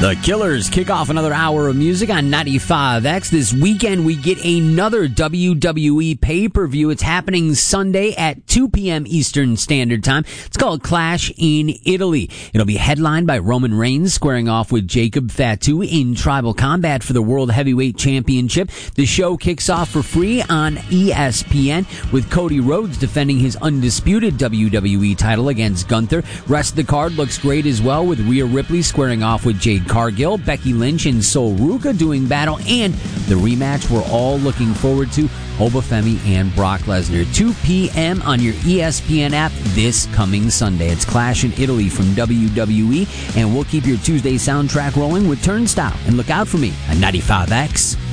The Killers kick off another hour of music on 95X. This weekend, we get another WWE pay-per-view. It's happening Sunday at 2 p.m. Eastern Standard Time. It's called Clash in Italy. It'll be headlined by Roman Reigns squaring off with Jacob Fatu in Tribal Combat for the World Heavyweight Championship. The show kicks off for free on ESPN with Cody Rhodes defending his undisputed WWE title against Gunther. Rest of the card looks great as well, with Rhea Ripley squaring off with Jade Cargill, Becky Lynch and Sol Ruka doing battle, and the rematch we're all looking forward to, Obafemi and Brock Lesnar. 2 p.m. on your ESPN app this coming Sunday. It's Clash in Italy from WWE, and we'll keep your Tuesday soundtrack rolling with Turnstile. And look out for me on 95X.